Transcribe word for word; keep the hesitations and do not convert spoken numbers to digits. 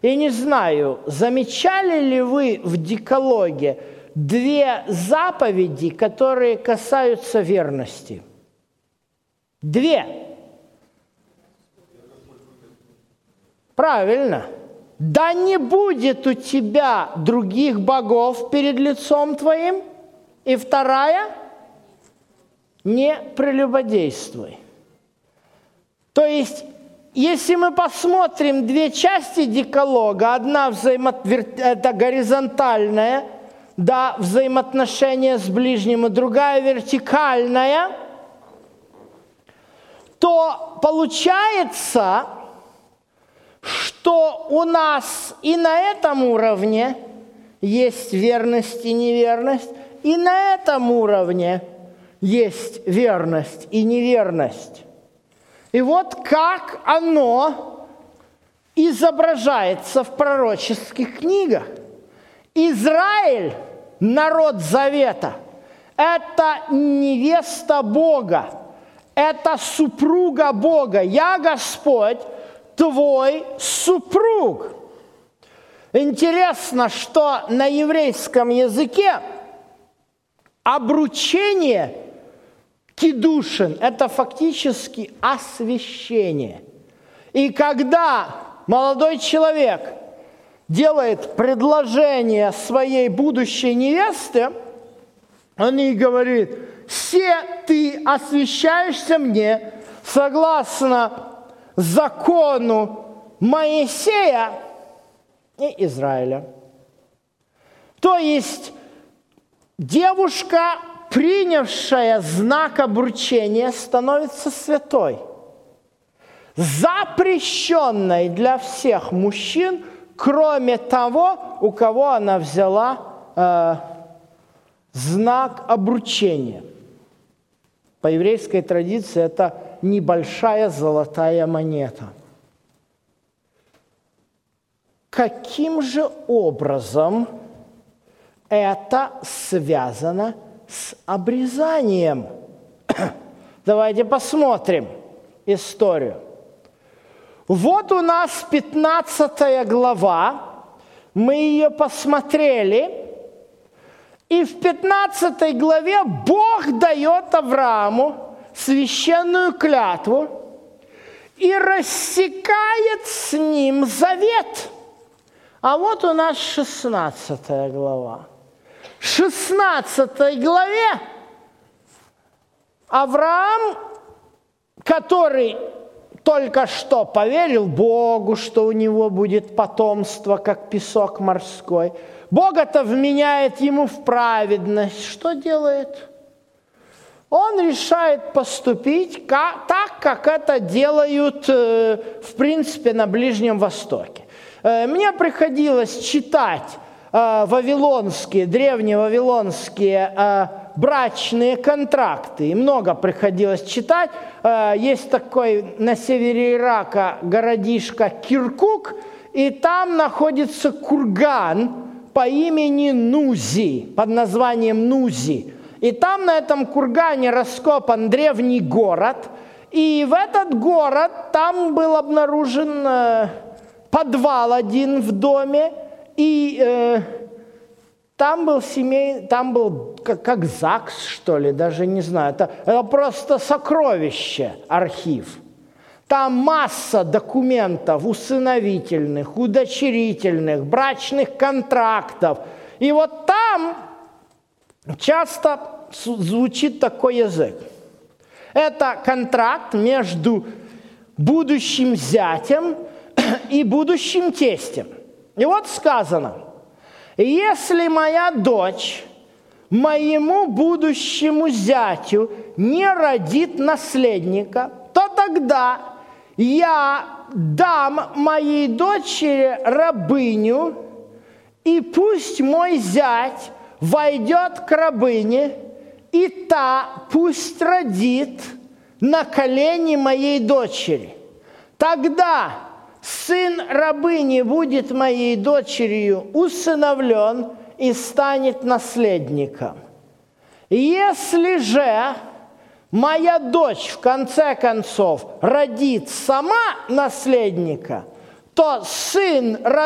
Я не знаю, замечали ли вы в Декалоге две заповеди, которые касаются верности? Две. Правильно. Да не будет у тебя других богов перед лицом твоим. И вторая – не прелюбодействуй. То есть, если мы посмотрим две части Декалога, одна взаимо... это горизонтальная, да, взаимоотношения с ближним, и другая вертикальная, то получается, что у нас и на этом уровне есть верность и неверность, и на этом уровне есть верность и неверность. И вот как оно изображается в пророческих книгах. Израиль, народ завета, это невеста Бога, это супруга Бога. Я, Господь, твой супруг. Интересно, что на еврейском языке обручение кидушин – это фактически освящение. И когда молодой человек делает предложение своей будущей невесте, он ей говорит: «Се ты освящаешься мне согласно закону Моисея и Израиля». То есть девушка, принявшая знак обручения, становится святой, запрещенной для всех мужчин, кроме того, у кого она взяла э, знак обручения. По еврейской традиции это небольшая золотая монета. Каким же образом это связано с обрезанием? Давайте посмотрим историю. Вот у нас пятнадцатая глава, мы ее посмотрели, и в пятнадцатой главе Бог дает Аврааму священную клятву и рассекает с ним завет. А вот у нас шестнадцатая глава. В шестнадцатой главе Авраам, который только что поверил Богу, что у него будет потомство, как песок морской, Бог это вменяет ему в праведность. Что делает? Он решает поступить как, так, как это делают, э, в принципе, на Ближнем Востоке. Э, мне приходилось читать э, вавилонские, древние вавилонские э, брачные контракты. И много приходилось читать. Э, есть такой на севере Ирака городишко Киркук, и там находится курган по имени Нузи, под названием Нузи. И там на этом кургане раскопан древний город, и в этот город там был обнаружен э, подвал один в доме, и э, там был семей, там был как, как ЗАГС, что ли, даже не знаю, это, это просто сокровище, архив. Там масса документов усыновительных, удочерительных, брачных контрактов. И вот там часто звучит такой язык. Это контракт между будущим зятем и будущим тестем. И вот сказано: если моя дочь моему будущему зятю не родит наследника, то тогда я дам моей дочери рабыню, и пусть мой зять войдет к рабыне, и та пусть родит на колени моей дочери. Тогда сын рабыни будет моей дочерью усыновлен и станет наследником. Если же моя дочь в конце концов родит сама наследника, то сын рабыни